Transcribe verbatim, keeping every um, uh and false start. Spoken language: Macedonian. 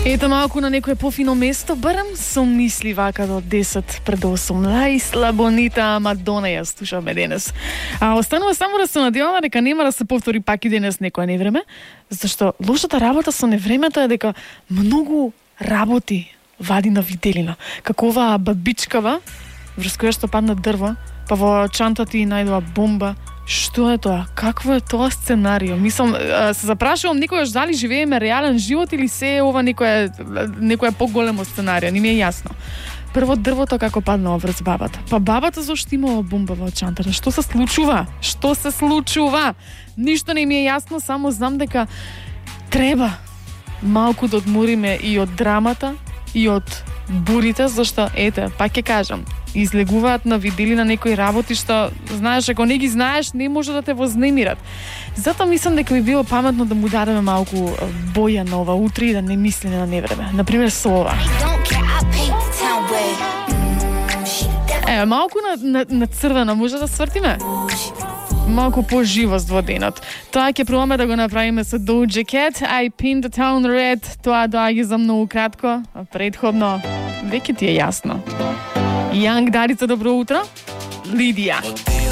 Ето малку на некое пофино место, барам сум мисли вака до десет пред осум. Лај слабонита Мадона ја слушаме денес. А останува само да се надеваме дека нема да се повтори пак и денес некоја невреме, зашто лошата работа со невремето е дека многу работи вади на виделина. Како оваа бабичкава, врз која што падна дрво, па во чантата ти најдува бомба. Што е тоа? Какво е тоа сценарио? Мислам, се запрашувам некојаш дали живееме реален живот или се е ова некое некое поголемо сценарио, не ми е јасно. Прво дрвото како паднало врз бабата. Па бабата зошто имала бомба во чантата? Што се случува? Што се случува? Ништо не ми е јасно, само знам дека треба малку да одмориме и од драмата, и од бурите, зашто ете, пак ќе кажам, излегуваат на видели на некои работи што знаеш, ако не ги знаеш, не може да те вознемират. Затоа мислам дека би било паметно да му дадеме малку боја на ова утре и да не мислиме на невреме. Например со ова. Е, малку на, на, на црвено може да свртиме? Малку по-живост во денот. Тоа ќе пробаме да го направиме со Doja Cat, I Paint the Town Red. Тоа доаѓа за многу кратко, а претходно веќе ти е јасно. Young Дарица, добро утро. Лидија.